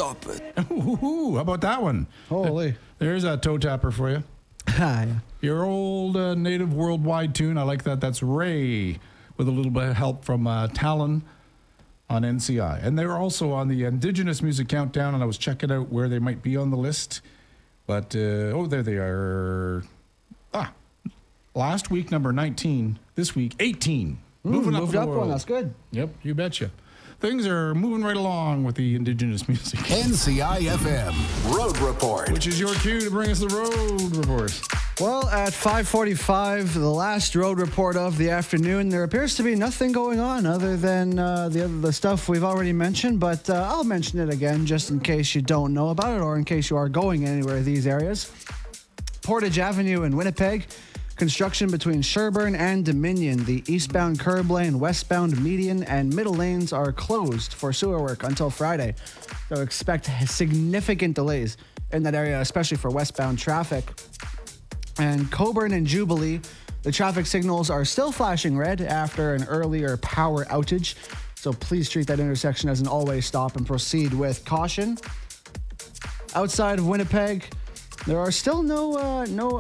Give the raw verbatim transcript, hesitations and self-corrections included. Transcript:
stop it. Ooh, how about that one? Holy. There's a toe tapper for you. Ah, yeah. Your old uh, native worldwide tune. I like that. That's Ray with a little bit of help from uh, Talon on N C I. And they were also on the Indigenous Music Countdown, and I was checking out where they might be on the list. But, uh, oh, there they are. Ah, last week, number nineteen. This week, eighteen. Mm, Moving up moved in the up one. world. That's good. Yep, you betcha. Things are moving right along with the Indigenous music. N C I F M Road Report. Which is your cue to bring us the road report. Well, at five forty-five, the last road report of the afternoon, there appears to be nothing going on other than uh, the the stuff we've already mentioned, but uh, I'll mention it again just in case you don't know about it or in case you are going anywhere in these areas. Portage Avenue in Winnipeg. Construction between Sherburne and Dominion. The eastbound curb lane, westbound median, and middle lanes are closed for sewer work until Friday. So expect significant delays in that area, especially for westbound traffic. And Coburn and Jubilee, the traffic signals are still flashing red after an earlier power outage. So please treat that intersection as an always stop and proceed with caution. Outside of Winnipeg, there are still no uh, no